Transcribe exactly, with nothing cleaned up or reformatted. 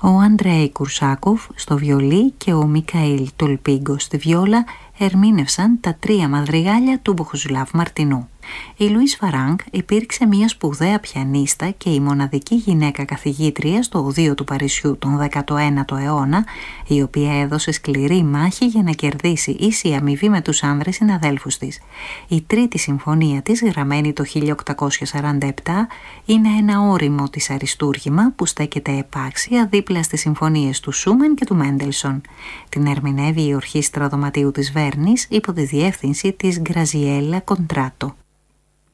Ο Αντρέι Κουρσάκοφ στο βιολί και ο Μικαήλ Τολπίγκο στη βιόλα ερμήνευσαν τα τρία μαδριγάλια του Μποχουσλάβ Μαρτινού. Η Λουίς Φαράνκ υπήρξε μια σπουδαία πιανίστα και η μοναδική γυναίκα καθηγήτρια στο Οδείο του Παρισιού τον δέκατο ένατο αιώνα, η οποία έδωσε σκληρή μάχη για να κερδίσει ίση αμοιβή με τους άνδρες συναδέλφους της. Η τρίτη συμφωνία της, γραμμένη το χίλια οκτακόσια σαράντα επτά, είναι ένα όριμο της αριστούργημα που στέκεται επάξια δίπλα στις συμφωνίες του Σούμεν και του Μέντελσον. Την ερμηνεύει η Ορχήστρα Δωματίου της Βέρνης υπό τη διεύθυνση της Γκραζιέλα Κοντράτο.